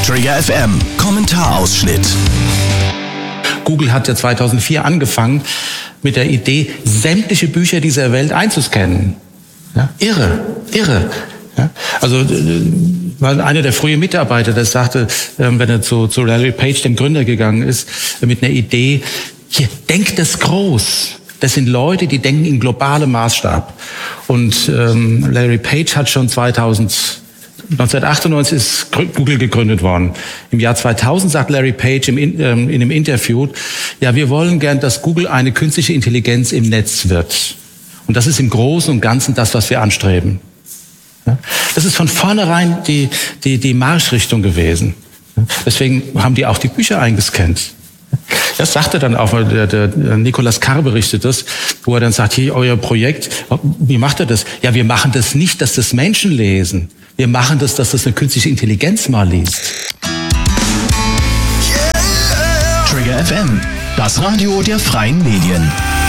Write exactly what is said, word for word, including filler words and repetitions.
Trigger F M, Kommentarausschnitt. Google hat ja zweitausendvier angefangen mit der Idee, sämtliche Bücher dieser Welt einzuscannen. Ja? Irre, irre. Ja? Also war einer der frühen Mitarbeiter, der sagte, wenn er zu, zu Larry Page, dem Gründer, gegangen ist, mit einer Idee, hier, denkt das groß. Das sind Leute, die denken in globalem Maßstab. Und ähm, Larry Page hat schon zweitausend, neunzehnhundertachtundneunzig ist Google gegründet worden. Im Jahr zweitausend sagt Larry Page im, ähm, in einem Interview, ja, wir wollen gern, dass Google eine künstliche Intelligenz im Netz wird. Und das ist im Großen und Ganzen das, was wir anstreben. Ja? Das ist von vornherein die, die, die Marschrichtung gewesen. Deswegen haben die auch die Bücher eingescannt. Das sagte dann auch, der, der Nicolas Carr berichtet das, wo er dann sagt, hier, euer Projekt, wie macht er das? Ja, wir machen das nicht, dass das Menschen lesen. Wir machen das, dass das eine künstliche Intelligenz mal liest. Trigger F M, das Radio der freien Medien.